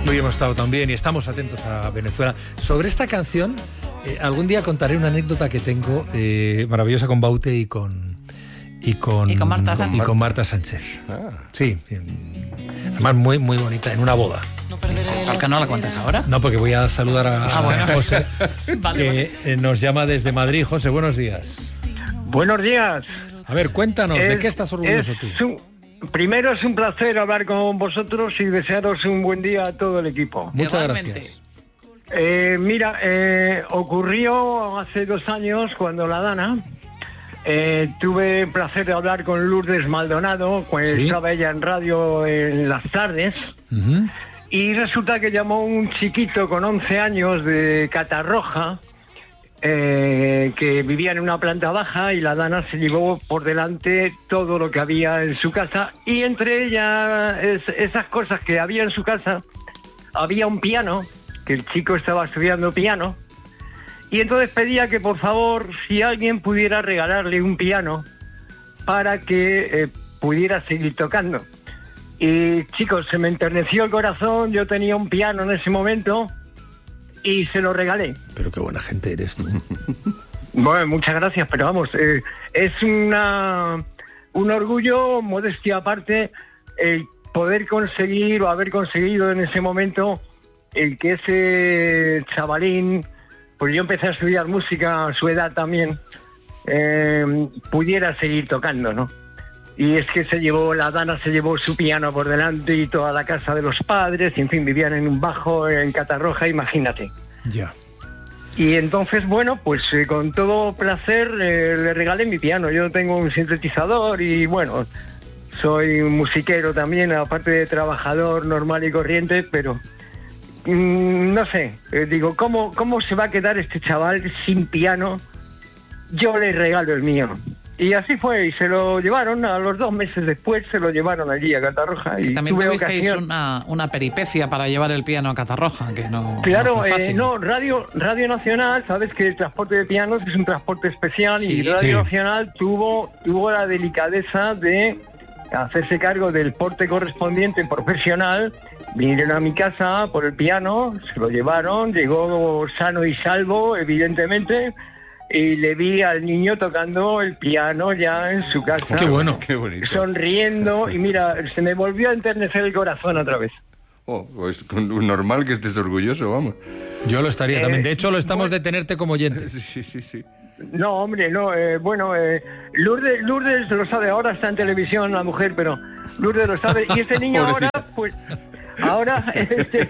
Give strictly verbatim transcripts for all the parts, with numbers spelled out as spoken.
Hoy hemos estado también y estamos atentos a Venezuela. Sobre esta canción, eh, algún día contaré una anécdota que tengo eh, maravillosa con Baute y con y con, y con Marta Sánchez. Y con Marta Sánchez. Ah. Sí, además muy muy bonita, en una boda. ¿Por qué no la cuentas ahora? No, porque voy a saludar a, ah, bueno. a José, vale, que vale. nos llama desde Madrid. José, buenos días. Buenos días. A ver, cuéntanos, es, ¿de qué estás orgulloso tú? Un, primero es un placer hablar con vosotros y desearos un buen día a todo el equipo. Muchas Igualmente. gracias. Eh, mira, eh, ocurrió hace dos años cuando la Dana... Eh, tuve el placer de hablar con Lourdes Maldonado, cuando ¿sí? estaba ella en radio en las tardes. Uh-huh. Y resulta que llamó un chiquito con once años de Catarroja, eh, que vivía en una planta baja, y la Dana se llevó por delante todo lo que había en su casa, y entre ellas es, esas cosas que había en su casa, había un piano, que el chico estaba estudiando piano, y entonces pedía que por favor, si alguien pudiera regalarle un piano para que eh, pudiera seguir tocando. Y chicos, se me enterneció el corazón, yo tenía un piano en ese momento y se lo regalé. Pero qué buena gente eres tú. Bueno, muchas gracias, pero vamos, eh, es una un orgullo, modestia aparte, el poder conseguir o haber conseguido en ese momento el que ese chavalín, porque yo empecé a estudiar música a su edad también, eh, pudiera seguir tocando, ¿no? Y es que se llevó, la Dana se llevó su piano por delante y toda la casa de los padres, y en fin, vivían en un bajo en Catarroja, imagínate. Ya. Y entonces, bueno, pues eh, con todo placer eh, le regalé mi piano. Yo tengo un sintetizador y, bueno, soy un musiquero también, aparte de trabajador normal y corriente, pero... no sé, eh, digo, ¿cómo, ¿cómo se va a quedar este chaval sin piano? Yo le regalo el mío. Y así fue, y se lo llevaron, a los dos meses después se lo llevaron allí a Catarroja. Y también tuve tuvisteis ocasión... una, una peripecia para llevar el piano a Catarroja, que no, claro, no fue fácil. Eh, no, Radio, Radio Nacional, sabes que el transporte de pianos es un transporte especial, sí, y Radio sí. Nacional tuvo, tuvo la delicadeza de hacerse cargo del porte correspondiente profesional. Vinieron a mi casa por el piano, se lo llevaron, llegó sano y salvo, evidentemente, y le vi al niño tocando el piano ya en su casa. ¡Qué bueno! ¡Qué bonito! Sonriendo, y mira, se me volvió a enternecer el corazón otra vez. Oh, pues normal que estés orgulloso, vamos. Yo lo estaría eh, también. De hecho, lo estamos bueno, de tenerte como oyente. Sí, sí, sí. No, hombre, no. Eh, bueno, eh, Lourdes, Lourdes lo sabe. Ahora está en televisión la mujer, pero Lourdes lo sabe. Y este niño ahora, pues... Ahora este,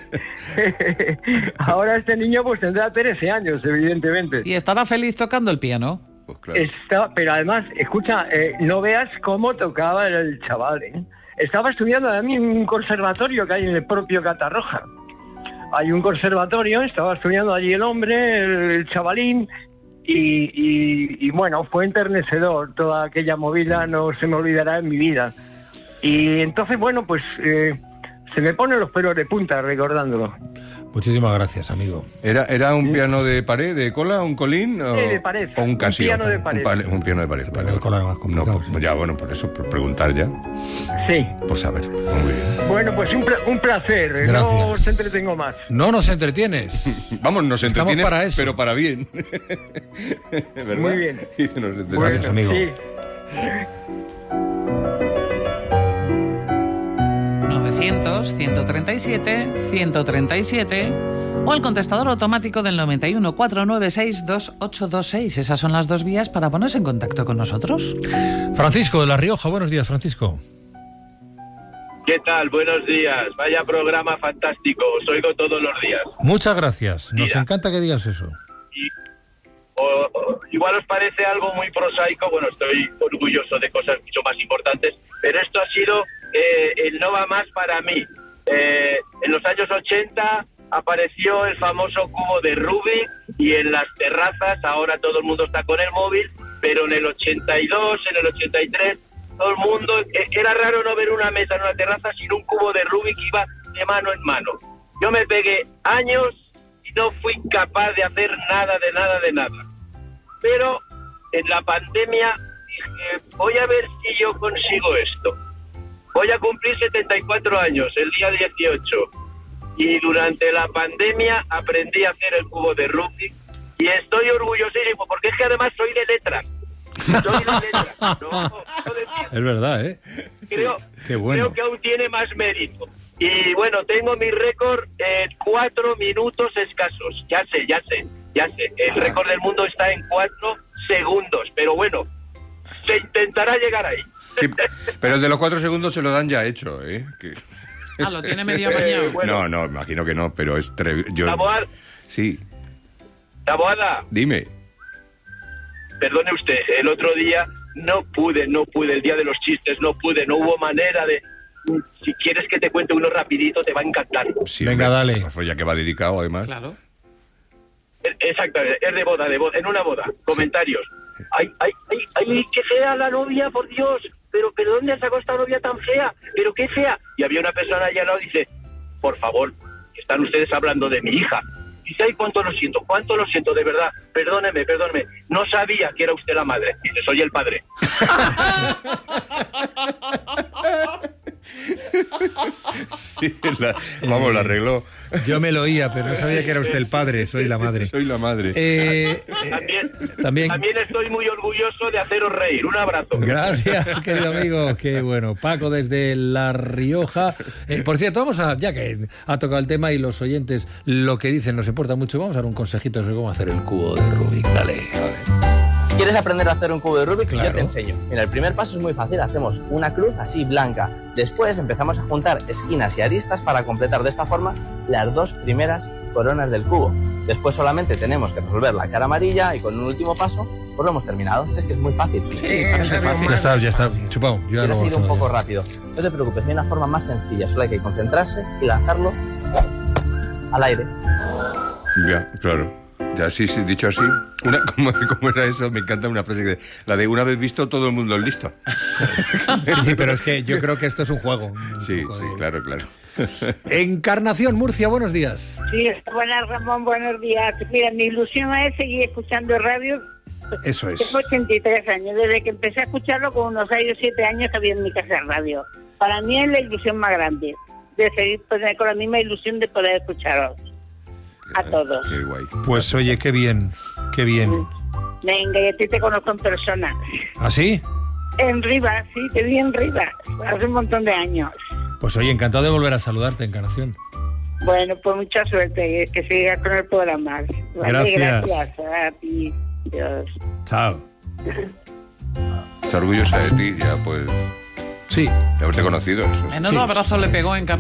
ahora este niño pues tendrá trece años, evidentemente. ¿Y estará feliz tocando el piano? Pues claro. Está, pero además, escucha, eh, no veas cómo tocaba el chaval, ¿eh? Estaba estudiando también en un conservatorio que hay en el propio Catarroja. Hay un conservatorio, estaba estudiando allí el hombre, el chavalín, y, y, y bueno, fue enternecedor. Toda aquella movida no se me olvidará en mi vida. Y entonces, bueno, pues... Eh, se me ponen los pelos de punta recordándolo. Muchísimas gracias, amigo. ¿Era, era un piano de pared, de cola, un colín? O, sí, de pared. ¿O un Casio? Un piano de pared. Un, pale, un piano de pared. El piano de cola era más complicado. No, pues, sí. Ya, bueno, por eso, por preguntar ya. Sí. Por saber. Muy bien. Bueno, pues un, un placer. Gracias. No os entretengo más. No nos entretienes. Vamos, nos Estamos entretiene, para eso. pero para bien. ¿Verdad? Muy bien. Nos bueno, gracias, amigo. Sí. novecientos, ciento treinta y siete, ciento treinta y siete o el contestador automático del noventa y uno, cuatrocientos noventa y seis, veintiocho veintiséis. Esas son las dos vías para ponerse en contacto con nosotros. Francisco de La Rioja, buenos días, Francisco. ¿Qué tal? Buenos días. Vaya programa fantástico. Os oigo todos los días. Muchas gracias. Nos Mira. encanta que digas eso. Y, o, o, igual os parece algo muy prosaico. Bueno, estoy orgulloso de cosas mucho más importantes, pero esto ha sido eh, el no va más para mí. Eh, en los años ochenta apareció el famoso cubo de Rubik y en las terrazas ahora todo el mundo está con el móvil, pero en el ochenta y dos, en el ochenta y tres, todo el mundo, eh, era raro no ver una mesa en una terraza sin un cubo de Rubik que iba de mano en mano. Yo me pegué años y no fui capaz de hacer nada, de nada, de nada. Pero en la pandemia dije, voy a ver si yo consigo esto. Voy a cumplir setenta y cuatro años, el día dieciocho. y durante la pandemia aprendí a hacer el cubo de Rubik y estoy orgullosísimo porque es que además soy de letras. Soy de letras. No, no de... Es verdad, ¿eh? Creo, sí, qué bueno. Creo que aún tiene más mérito. Y bueno, tengo mi récord en cuatro minutos escasos. Ya sé, ya sé, ya sé. El récord del mundo está en cuatro segundos. Pero bueno, se intentará llegar ahí. Sí, pero el de los cuatro segundos se lo dan ya hecho, ¿eh? Que... Ah, lo tiene medio mañana. Eh, bueno. No, no, imagino que no, pero es tre... yo... Taboada. Sí. Taboada. Dime. Perdone usted, el otro día no pude, no pude, el día de los chistes, no pude, no hubo manera de... Si quieres que te cuente uno rapidito, te va a encantar. Sí, venga, hombre, dale. Pues ya que va dedicado, además. Claro. Exactamente, es de boda, de boda, en una boda. Comentarios. Sí. Ay, ay, ay, ay, qué fea la novia, por Dios. Pero, pero ¿dónde has sacado esta novia tan fea? Pero qué fea. Y había una persona allá al lado y dice, por favor, están ustedes hablando de mi hija. Dice, ay, cuánto lo siento, cuánto lo siento, de verdad. Perdóneme, perdóneme. No sabía que era usted la madre. Dice, soy el padre. Sí, la, vamos, la arregló. Yo me lo oía, pero no sabía que era usted el padre, soy la madre. Soy la madre. Eh, también, también, también estoy muy orgulloso de haceros reír. Un abrazo. Gracias, querido amigo. Qué bueno. Paco desde La Rioja. Eh, por cierto, vamos a, ya que ha tocado el tema y los oyentes lo que dicen nos importa mucho, vamos a dar un consejito sobre cómo hacer el cubo de Rubik. Dale. ¿Quieres aprender a hacer un cubo de Rubik? Claro. Yo te enseño. Mira, el primer paso es muy fácil. Hacemos una cruz así blanca. Después empezamos a juntar esquinas y aristas para completar de esta forma las dos primeras coronas del cubo. Después solamente tenemos que resolver la cara amarilla y con un último paso pues lo hemos terminado. Es que es muy fácil. Sí, parece fácil. Ya está, ya está. Chupado. Ya Quieres lo ir un poco rápido. No te preocupes, hay una forma más sencilla. Solo hay que concentrarse y lanzarlo al aire. Ya, claro. Ya, sí, sí, dicho así. Una, ¿cómo, ¿Cómo era eso? Me encanta una frase que... La de una vez visto, todo el mundo es listo. Sí, sí, pero es que yo creo que esto es un juego. Un sí, poco sí, de... claro, claro. Encarnación, Murcia, buenos días. Sí, buenas, Ramón, buenos días. Mira, mi ilusión es seguir escuchando radio. Eso es. Tengo ochenta y tres años. Desde que empecé a escucharlo, con unos seis o siete años que había en mi casa radio. Para mí es la ilusión más grande, de seguir pues, con la misma ilusión de poder escucharos. A todos. Qué guay. Pues oye, qué bien, qué bien. Venga, y a ti te conozco en persona. ¿Ah, sí? En Rivas, sí, te vi en Rivas, hace un montón de años. Pues oye, encantado de volver a saludarte, Encarnación. Bueno, pues mucha suerte, que sigas con el programa. Vale, gracias. Gracias a ti, Dios. Chao. Está orgullosa de ti, ya pues... Sí. De haberte conocido. Eso. Menudo abrazo le pegó en